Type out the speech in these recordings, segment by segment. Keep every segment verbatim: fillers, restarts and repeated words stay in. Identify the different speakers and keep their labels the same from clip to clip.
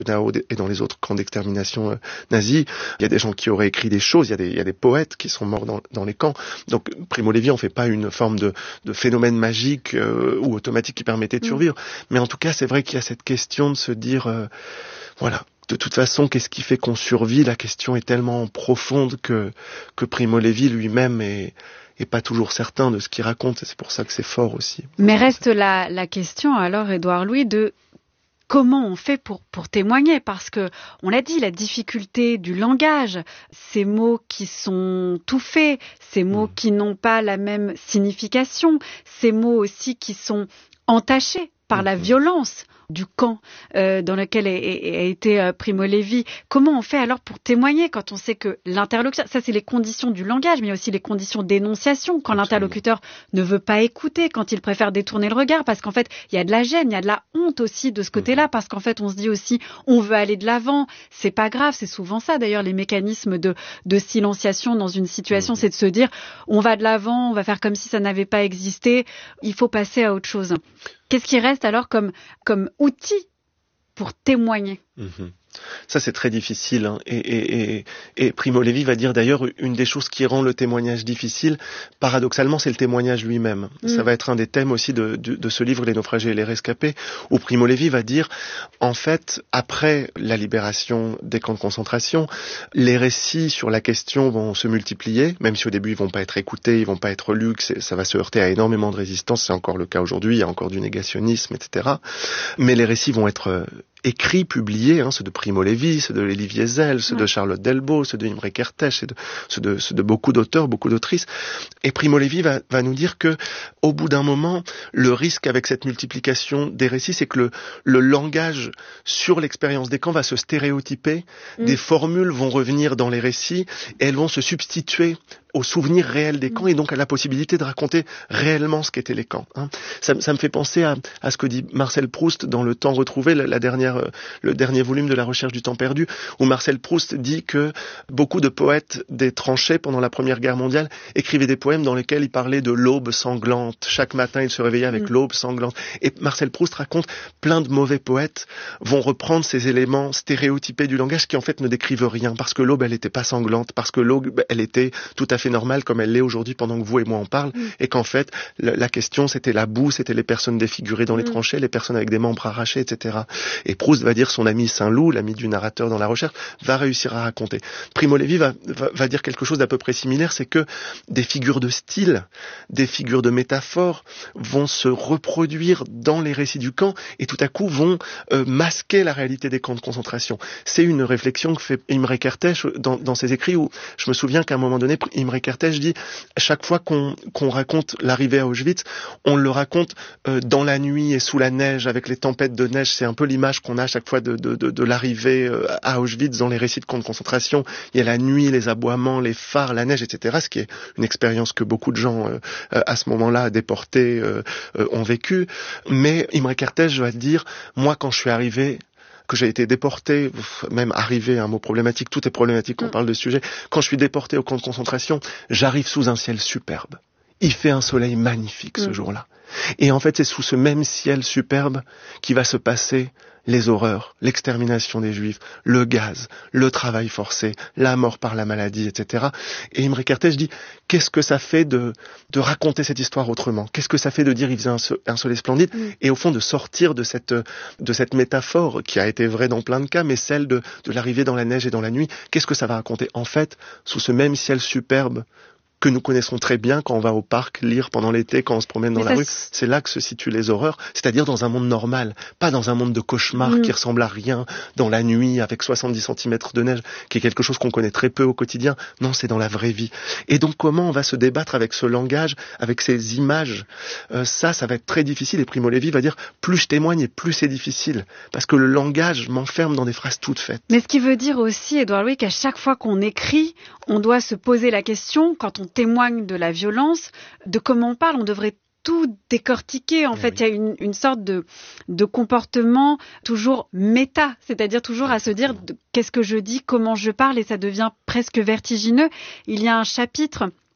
Speaker 1: Dachau et dans les autres camps d'extermination euh, nazis. Il y a des gens qui auraient écrit des choses, il y a des, il y a des poètes qui sont morts dans, dans les camps. Donc Primo Levi, on fait pas une forme de, de phénomène magique euh, ou automatique qui permettait de survivre. Mmh. Mais en tout cas, c'est vrai qu'il y a cette question de se dire, euh, voilà, de toute façon, qu'est-ce qui fait qu'on survit? La question est tellement profonde que, que Primo Levi lui-même est... et pas toujours certain de ce qu'il raconte, et c'est pour ça que c'est fort aussi.
Speaker 2: Mais reste la, la question alors, Édouard Louis, de comment on fait pour, pour témoigner, parce que on l'a dit, la difficulté du langage, ces mots qui sont tout faits, ces mots mmh. qui n'ont pas la même signification, ces mots aussi qui sont entachés par mmh. la violence du camp euh, dans lequel a, a, a été euh, Primo Levi. Comment on fait alors pour témoigner quand on sait que l'interlocuteur, ça c'est les conditions du langage, mais il y a aussi les conditions d'énonciation, quand Absolument. L'interlocuteur ne veut pas écouter, quand il préfère détourner le regard, parce qu'en fait il y a de la gêne, il y a de la honte aussi de ce côté-là, parce qu'en fait on se dit aussi on veut aller de l'avant, c'est pas grave, c'est souvent ça d'ailleurs les mécanismes de, de silenciation dans une situation, mmh. c'est de se dire on va de l'avant, on va faire comme si ça n'avait pas existé, il faut passer à autre chose. Qu'est-ce qui reste alors comme, comme outil pour témoigner?
Speaker 1: Mmh. Ça, c'est très difficile. Hein. Et, et, et, et Primo Levi va dire d'ailleurs, une des choses qui rend le témoignage difficile, paradoxalement, c'est le témoignage lui-même. Mmh. Ça va être un des thèmes aussi de, de, de ce livre, Les naufragés et les rescapés, où Primo Levi va dire, en fait, après la libération des camps de concentration, les récits sur la question vont se multiplier, même si au début ils vont pas être écoutés, ils vont pas être lus, ça va se heurter à énormément de résistance, c'est encore le cas aujourd'hui, il y a encore du négationnisme, et cetera. Mais les récits vont être écrits, publiés, hein, ceux de Primo Levi, ceux de Elie Wiesel, ceux ouais. de Charlotte Delbo, ceux de Imre Kertész, ceux de, ceux de beaucoup d'auteurs, beaucoup d'autrices. Et Primo Levi va, va nous dire que, au bout d'un moment, le risque avec cette multiplication des récits, c'est que le, le langage sur l'expérience des camps va se stéréotyper, mmh. des formules vont revenir dans les récits, et elles vont se substituer au souvenir réel des camps, et donc à la possibilité de raconter réellement ce qu'étaient les camps. Hein. Ça, ça me fait penser à, à ce que dit Marcel Proust dans Le Temps retrouvé, la, la dernière, le dernier volume de La Recherche du temps perdu, où Marcel Proust dit que beaucoup de poètes des tranchées pendant la Première Guerre mondiale écrivaient des poèmes dans lesquels ils parlaient de l'aube sanglante. Chaque matin, ils se réveillaient avec mmh. l'aube sanglante. Et Marcel Proust raconte plein de mauvais poètes vont reprendre ces éléments stéréotypés du langage qui en fait ne décrivent rien, parce que l'aube, elle n'était pas sanglante, parce que l'aube, elle était tout à fait normale comme elle l'est aujourd'hui pendant que vous et moi on parle, mmh. et qu'en fait, la, la question c'était la boue, c'était les personnes défigurées dans les mmh. tranchées, les personnes avec des membres arrachés, et cetera. Et Proust va dire, son ami Saint-Loup, l'ami du narrateur dans La Recherche, va réussir à raconter. Primo Levi va, va, va dire quelque chose d'à peu près similaire, c'est que des figures de style, des figures de métaphores vont se reproduire dans les récits du camp et tout à coup vont euh, masquer la réalité des camps de concentration. C'est une réflexion que fait Imre Kertész dans, dans ses écrits, où je me souviens qu'à un moment donné, Imre Kertész dit, chaque fois qu'on, qu'on raconte l'arrivée à Auschwitz, on le raconte euh, dans la nuit et sous la neige, avec les tempêtes de neige. C'est un peu l'image qu'on a à chaque fois de, de, de, de l'arrivée euh, à Auschwitz dans les récits de camps de concentration. Il y a la nuit, les aboiements, les phares, la neige, et cetera. Ce qui est une expérience que beaucoup de gens euh, à ce moment-là déportés euh, euh, ont vécu. Mais Imre Kertész va dire, moi quand je suis arrivé, que j'ai été déporté, même arrivé, un mot problématique, tout est problématique quand on parle de ce sujet, quand je suis déporté au camp de concentration, j'arrive sous un ciel superbe. Il fait un soleil magnifique ce mmh. jour-là. Et en fait, c'est sous ce même ciel superbe qui va se passer les horreurs, l'extermination des Juifs, le gaz, le travail forcé, la mort par la maladie, et cetera. Et Imre Kertész dit, qu'est-ce que ça fait de, de raconter cette histoire autrement? Qu'est-ce que ça fait de dire il faisait un, so- un soleil splendide? Mm. Et au fond, de sortir de cette, de cette métaphore qui a été vraie dans plein de cas, mais celle de, de l'arrivée dans la neige et dans la nuit. Qu'est-ce que ça va raconter? En fait, sous ce même ciel superbe, que nous connaissons très bien quand on va au parc lire pendant l'été, quand on se promène dans Mais la rue, c... c'est là que se situent les horreurs, c'est-à-dire dans un monde normal, pas dans un monde de cauchemar mmh. qui ressemble à rien, dans la nuit avec soixante-dix centimètres de neige, qui est quelque chose qu'on connaît très peu au quotidien. Non, c'est dans la vraie vie. Et donc comment on va se débattre avec ce langage, avec ces images? euh, Ça, ça va être très difficile, et Primo Levi va dire, plus je témoigne et plus c'est difficile, parce que le langage m'enferme dans des phrases toutes faites.
Speaker 2: Mais ce qui veut dire aussi, Édouard Louis, qu'à chaque fois qu'on écrit, on doit se poser la question, quand on témoigne de la violence, de comment on parle, on devrait tout décortiquer. En oui, fait, il oui. y a une, une sorte de, de comportement toujours méta, c'est-à-dire toujours à se dire de, qu'est-ce que je dis, comment je parle, et ça devient presque vertigineux. Il y a un chapitre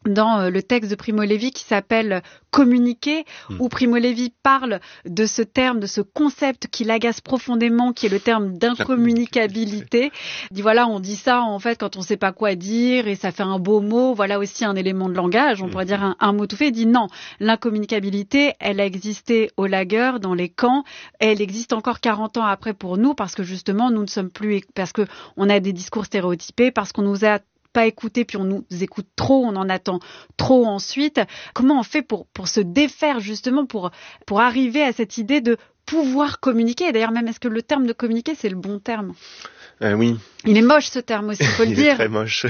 Speaker 2: dans le texte de Primo Levi qui s'appelle « Communiquer », mmh. où Primo Levi parle de ce terme, de ce concept qui l'agace profondément, qui est le terme d'incommunicabilité. Il dit voilà, on dit ça en fait quand on ne sait pas quoi dire et ça fait un beau mot, voilà aussi un élément de langage, on mmh. pourrait dire un, un mot tout fait. Il dit non, l'incommunicabilité, elle a existé au lager, dans les camps, et elle existe encore quarante ans après pour nous parce que justement, nous ne sommes plus, parce qu'on a des discours stéréotypés, parce qu'on nous a pas écouter, puis on nous écoute trop, on en attend trop ensuite. Comment on fait pour, pour se défaire justement, pour, pour arriver à cette idée de pouvoir communiquer? Et d'ailleurs, même, est-ce que le terme de communiquer, c'est le bon terme?
Speaker 1: Euh, oui.
Speaker 2: Il est moche ce terme aussi, il faut le
Speaker 1: il
Speaker 2: dire.
Speaker 1: Il est très moche.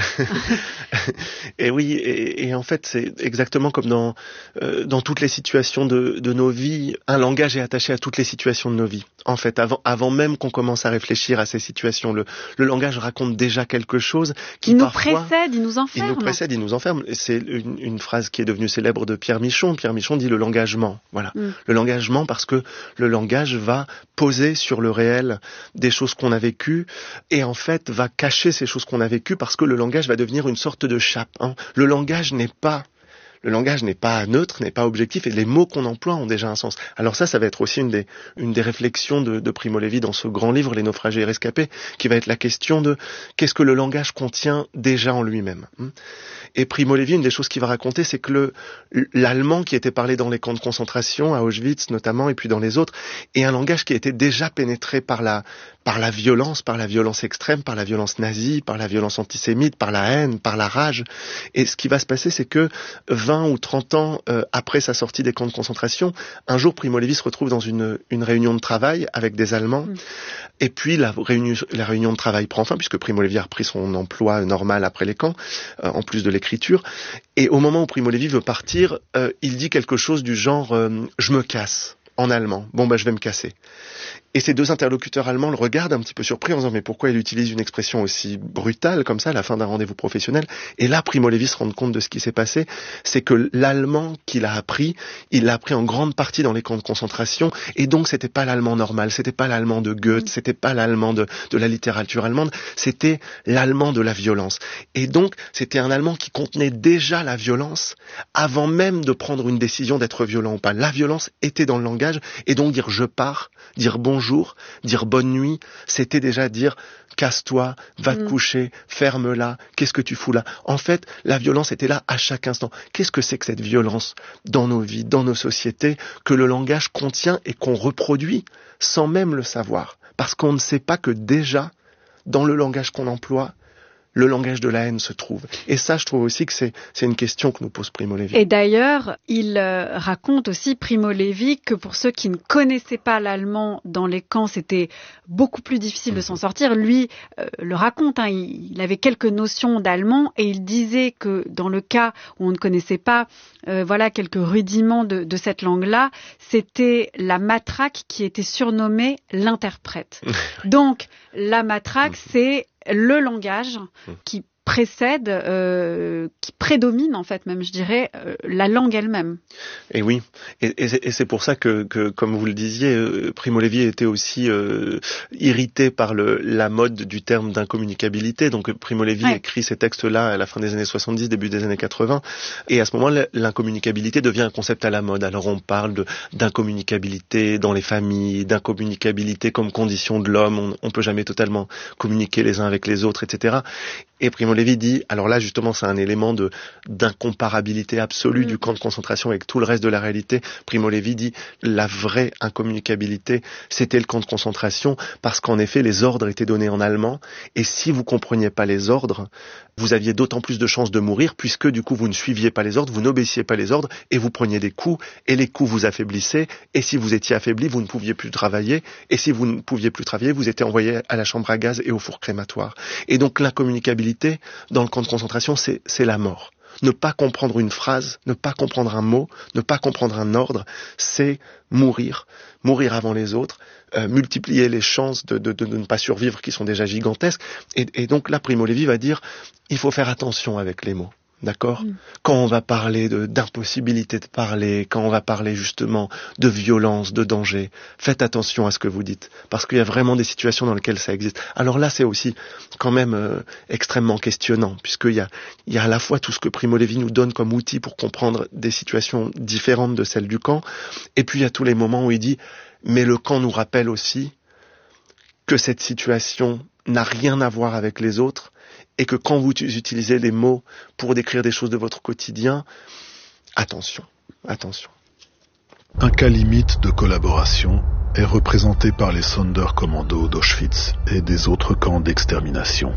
Speaker 1: et oui, et, et en fait, c'est exactement comme dans euh, dans toutes les situations de, de nos vies. Un langage est attaché à toutes les situations de nos vies. En fait, avant avant même qu'on commence à réfléchir à ces situations, le le langage raconte déjà quelque chose qui
Speaker 2: il nous
Speaker 1: parfois,
Speaker 2: précède, il nous enferme.
Speaker 1: Il nous précède, il nous enferme. C'est une, une phrase qui est devenue célèbre de Pierre Michon. Pierre Michon dit le langagement. Voilà, mm. le langagement parce que le langage va poser sur le réel des choses qu'on a vécues. Et en fait, va cacher ces choses qu'on a vécues parce que le langage va devenir une sorte de chape. Hein. Le langage n'est pas, le langage n'est pas neutre, n'est pas objectif, et les mots qu'on emploie ont déjà un sens. Alors ça, ça va être aussi une des, une des réflexions de, de Primo Levi dans ce grand livre, Les naufragés et rescapés, qui va être la question de qu'est-ce que le langage contient déjà en lui-même. Et Primo Levi, une des choses qu'il va raconter, c'est que le, l'allemand qui était parlé dans les camps de concentration, à Auschwitz notamment, et puis dans les autres, est un langage qui était déjà pénétré par la, par la violence, par la violence extrême, par la violence nazie, par la violence antisémite, par la haine, par la rage. Et ce qui va se passer, c'est que vingt ou trente ans euh, après sa sortie des camps de concentration, un jour Primo Levi se retrouve dans une, une réunion de travail avec des Allemands. Mmh. Et puis la réunion, la réunion de travail prend fin, puisque Primo Levi a repris son emploi normal après les camps, euh, en plus de l'écriture. Et au moment où Primo Levi veut partir, euh, il dit quelque chose du genre euh, « je me casse » en allemand. Bon, bah je vais me casser. Et ces deux interlocuteurs allemands le regardent un petit peu surpris en disant mais pourquoi il utilise une expression aussi brutale comme ça à la fin d'un rendez-vous professionnel? Et là, Primo Levi se rend compte de ce qui s'est passé, c'est que l'allemand qu'il a appris, il l'a appris en grande partie dans les camps de concentration, et donc c'était pas l'allemand normal, c'était pas l'allemand de Goethe, c'était pas l'allemand de, de la littérature allemande, c'était l'allemand de la violence. Et donc c'était un allemand qui contenait déjà la violence avant même de prendre une décision d'être violent ou pas. La violence était dans le langage, et donc dire je pars, dire bonjour, dire bonne nuit, c'était déjà dire casse-toi, va te mmh. coucher, ferme-la, qu'est-ce que tu fous là? En fait, la violence était là à chaque instant. Qu'est-ce que c'est que cette violence dans nos vies, dans nos sociétés, que le langage contient et qu'on reproduit sans même le savoir? Parce qu'on ne sait pas que déjà, dans le langage qu'on emploie, le langage de la haine se trouve. Et ça, je trouve aussi que c'est, c'est une question que nous pose Primo Levi.
Speaker 2: Et d'ailleurs, il euh, raconte aussi, Primo Levi, que pour ceux qui ne connaissaient pas l'allemand dans les camps, c'était beaucoup plus difficile mmh. de s'en sortir. Lui euh, le raconte, hein, il, il avait quelques notions d'allemand et il disait que dans le cas où on ne connaissait pas euh, voilà, quelques rudiments de, de cette langue-là, c'était la matraque qui était surnommée l'interprète. Donc, la matraque, mmh. c'est le langage qui précède, euh, qui prédomine en fait même, je dirais, euh, la langue elle-même.
Speaker 1: Et oui, et, et, et c'est pour ça que, que, comme vous le disiez, euh, Primo Levi était aussi euh, irrité par le, la mode du terme d'incommunicabilité. Donc Primo Levi ouais. écrit ces textes-là à la fin des années soixante-dix, début des années quatre-vingts, et à ce moment-là, l'incommunicabilité devient un concept à la mode. Alors on parle de, d'incommunicabilité dans les familles, d'incommunicabilité comme condition de l'homme, on, on peut jamais totalement communiquer les uns avec les autres, et cetera. Et Primo Levi dit, alors là justement c'est un élément de d'incomparabilité absolue mmh. du camp de concentration avec tout le reste de la réalité. Primo Levi dit, la vraie incommunicabilité, c'était le camp de concentration, parce qu'en effet les ordres étaient donnés en allemand, et si vous compreniez pas les ordres, vous aviez d'autant plus de chances de mourir, puisque du coup vous ne suiviez pas les ordres, vous n'obéissiez pas les ordres, et vous preniez des coups, et les coups vous affaiblissaient, et si vous étiez affaibli, vous ne pouviez plus travailler, et si vous ne pouviez plus travailler, vous étiez envoyé à la chambre à gaz et au four crématoire. Et donc l'incommunicabilité dans le camp de concentration, c'est, c'est la mort. Ne pas comprendre une phrase, ne pas comprendre un mot, ne pas comprendre un ordre, c'est mourir. Mourir avant les autres, euh, multiplier les chances de, de, de, de ne pas survivre qui sont déjà gigantesques. Et, et donc là, Primo Levi va dire, il faut faire attention avec les mots. D'accord ?
Speaker 2: Mm.
Speaker 1: Quand on va parler de, d'impossibilité de parler, quand on va parler justement de violence, de danger, faites attention à ce que vous dites, parce qu'il y a vraiment des situations dans lesquelles ça existe. Alors là, c'est aussi quand même euh, extrêmement questionnant, puisqu'il y a, il y a à la fois tout ce que Primo Levi nous donne comme outil pour comprendre des situations différentes de celles du camp, et puis il y a tous les moments où il dit « mais le camp nous rappelle aussi que cette situation n'a rien à voir avec les autres, et que quand vous utilisez des mots pour décrire des choses de votre quotidien, attention, attention. »
Speaker 3: Un cas limite de collaboration est représenté par les Sonderkommando d'Auschwitz et des autres camps d'extermination.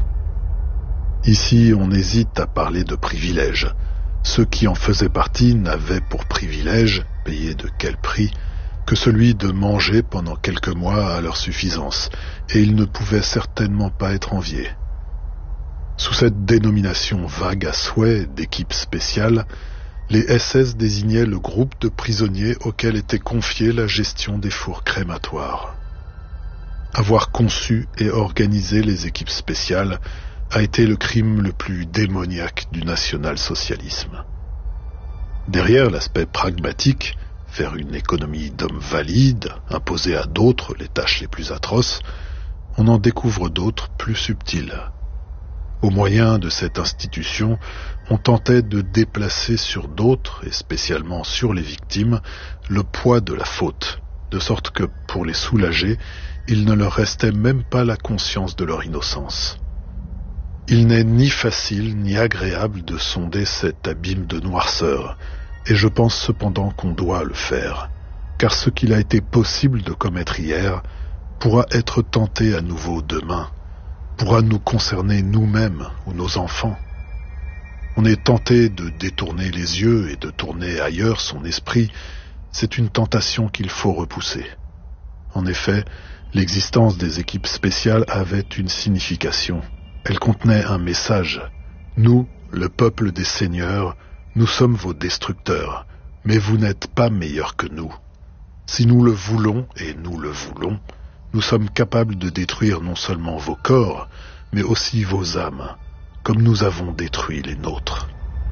Speaker 3: Ici, on hésite à parler de privilèges. Ceux qui en faisaient partie n'avaient pour privilège, payé de quel prix, que celui de manger pendant quelques mois à leur suffisance, et ils ne pouvaient certainement pas être enviés. Sous cette dénomination vague à souhait d'équipe spéciale, les S S désignaient le groupe de prisonniers auquel était confiée la gestion des fours crématoires. Avoir conçu et organisé les équipes spéciales a été le crime le plus démoniaque du national-socialisme. Derrière l'aspect pragmatique, faire une économie d'hommes valides, imposer à d'autres les tâches les plus atroces, on en découvre d'autres plus subtiles. Au moyen de cette institution, on tentait de déplacer sur d'autres, et spécialement sur les victimes, le poids de la faute, de sorte que, pour les soulager, il ne leur restait même pas la conscience de leur innocence. Il n'est ni facile ni agréable de sonder cet abîme de noirceur, et je pense cependant qu'on doit le faire, car ce qu'il a été possible de commettre hier pourra être tenté à nouveau demain, pourra nous concerner nous-mêmes ou nos enfants. On est tenté de détourner les yeux et de tourner ailleurs son esprit, c'est une tentation qu'il faut repousser. En effet, l'existence des équipes spéciales avait une signification. Elle contenait un message. Nous, le peuple des seigneurs, nous sommes vos destructeurs, mais vous n'êtes pas meilleurs que nous. Si nous le voulons, et nous le voulons, nous sommes capables de détruire non seulement vos corps, mais aussi vos âmes, comme nous avons détruit les nôtres.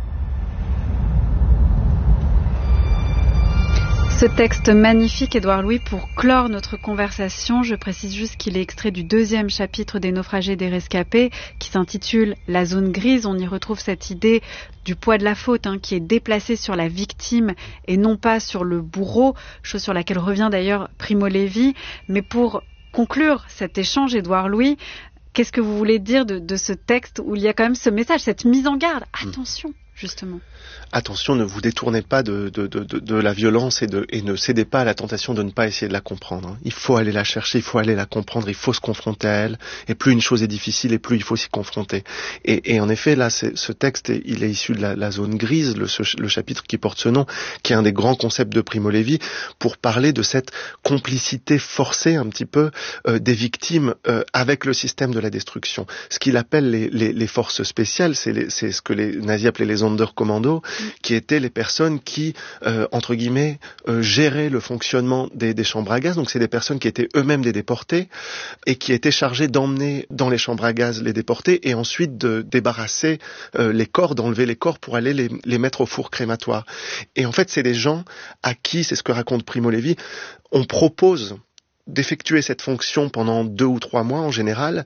Speaker 2: Ce texte magnifique, Édouard Louis, pour clore notre conversation, je précise juste qu'il est extrait du deuxième chapitre des naufragés et des rescapés, qui s'intitule « La zone grise ». On y retrouve cette idée du poids de la faute hein, qui est déplacée sur la victime et non pas sur le bourreau, chose sur laquelle revient d'ailleurs Primo Levi. Mais pour conclure cet échange, Édouard Louis, qu'est-ce que vous voulez dire de, de ce texte où il y a quand même ce message, cette mise en garde ? Attention, justement.
Speaker 1: Attention, ne vous détournez pas de, de, de, de, de la violence et, de, et ne cédez pas à la tentation de ne pas essayer de la comprendre. Il faut aller la chercher, il faut aller la comprendre, il faut se confronter à elle. Et plus une chose est difficile, et plus il faut s'y confronter. Et, et en effet, là, c'est, ce texte, il est issu de la, la zone grise, le, ce, le chapitre qui porte ce nom, qui est un des grands concepts de Primo Levi, pour parler de cette complicité forcée un petit peu euh, des victimes euh, avec le système de la destruction. Ce qu'il appelle les, les, les forces spéciales, c'est, les, c'est ce que les nazis appelaient les Sonderkommando, qui étaient les personnes qui, euh, entre guillemets, euh, géraient le fonctionnement des, des chambres à gaz. Donc c'est des personnes qui étaient eux-mêmes des déportés et qui étaient chargées d'emmener dans les chambres à gaz les déportés et ensuite de débarrasser euh, les corps, d'enlever les corps pour aller les, les mettre au four crématoire. Et en fait, c'est des gens à qui, c'est ce que raconte Primo Levi, on propose d'effectuer cette fonction pendant deux ou trois mois en général.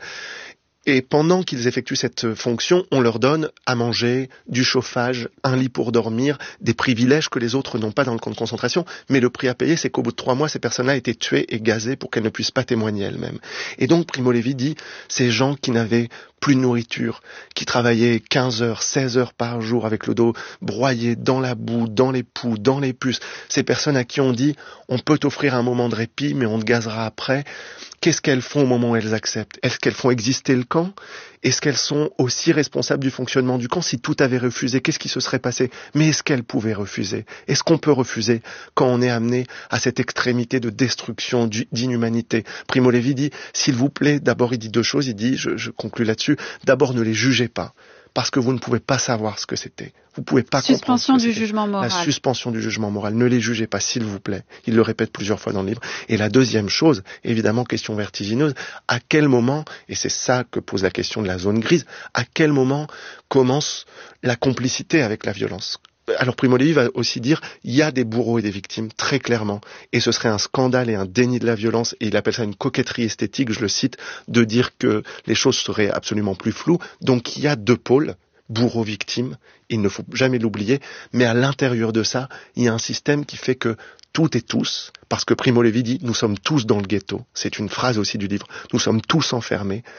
Speaker 1: Et pendant qu'ils effectuent cette fonction, on leur donne à manger, du chauffage, un lit pour dormir, des privilèges que les autres n'ont pas dans le camp de concentration. Mais le prix à payer, c'est qu'au bout de trois mois, ces personnes-là étaient tuées et gazées pour qu'elles ne puissent pas témoigner elles-mêmes. Et donc, Primo Levi dit, ces gens qui n'avaient plus de nourriture, qui travaillaient quinze heures, seize heures par jour avec le dos broyé dans la boue, dans les poux, dans les puces, ces personnes à qui on dit, on peut t'offrir un moment de répit, mais on te gazera après. Qu'est-ce qu'elles font au moment où elles acceptent ? Est-ce qu'elles font exister le camp ? Est-ce qu'elles sont aussi responsables du fonctionnement du camp ? Si tout avait refusé, qu'est-ce qui se serait passé ? Mais est-ce qu'elles pouvaient refuser ? Est-ce qu'on peut refuser quand on est amené à cette extrémité de destruction, d'inhumanité ? Primo Levi dit, s'il vous plaît, d'abord il dit deux choses, il dit, je, je conclus là-dessus, d'abord ne les jugez pas. parce que vous ne pouvez pas savoir ce que c'était. Vous pouvez pas
Speaker 2: suspension
Speaker 1: comprendre ce que
Speaker 2: du
Speaker 1: c'était.
Speaker 2: jugement moral.
Speaker 1: La suspension du jugement moral. Ne les jugez pas, s'il vous plaît. Il le répète plusieurs fois dans le livre. Et la deuxième chose, évidemment, question vertigineuse, à quel moment, et c'est ça que pose la question de la zone grise, à quel moment commence la complicité avec la violence ? Alors Primo Levi va aussi dire, il y a des bourreaux et des victimes, très clairement, et ce serait un scandale et un déni de la violence, et il appelle ça une coquetterie esthétique, je le cite, de dire que les choses seraient absolument plus floues. Donc il y a deux pôles, bourreaux-victimes, il ne faut jamais l'oublier, mais à l'intérieur de ça, il y a un système qui fait que toutes et tous, parce que Primo Levi dit, nous sommes tous dans le ghetto, c'est une phrase aussi du livre, nous sommes tous enfermés,